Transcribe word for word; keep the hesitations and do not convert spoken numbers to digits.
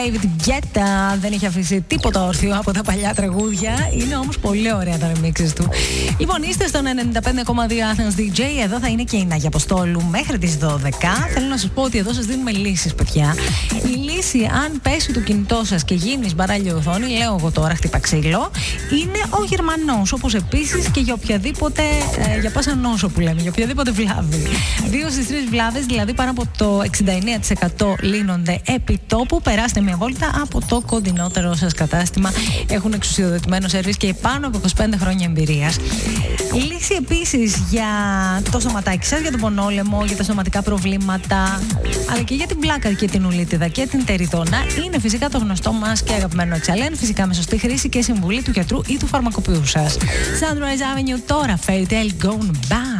David Guetta δεν έχει αφήσει τίποτα όρθιο από τα παλιά τραγούδια. Είναι όμως πολύ ωραία τα remixes του. Λοιπόν, είστε στον ενενήντα πέντε κόμμα δύο Athens ντι τζέι. Εδώ θα είναι και η Νάγια Αποστόλου μέχρι τις δώδεκα. Θέλω να σας πω ότι εδώ σας δίνουμε λύσεις, παιδιά. Η λύση, αν πέσει το κινητό σας και γίνεις μπαράλιο οθόνη, λέω εγώ τώρα χτύπα ξύλο, είναι ο Γερμανός. Όπως επίσης και για οποιαδήποτε, ε, για πάσα νόσο που λέμε, για οποιαδήποτε βλάβη. Δύο στις τρεις βλάβες, δηλαδή πάνω από το εξήντα εννέα τοις εκατό λύνονται επί τόπου. Περάστε μια βόλτα από το κοντινότερο σας κατάστημα. Έχουν εξουσιοδοτημένο σερβίς και πάνω από είκοσι πέντε χρόνια εμπειρίας. Λύση επίσης για το στοματάκι σας, για τον πονόλαιμο, για τα στοματικά προβλήματα, αλλά και για την πλάκα και την ουλίτιδα και την τεριδόνα, είναι φυσικά το γνωστό μας και αγαπημένο εξαλέν, φυσικά με σωστή χρήση και συμβουλή του γιατρού ή του φαρμακοποιού σας. Sunrise Avenue τώρα, Fairy Tale Gone Bad.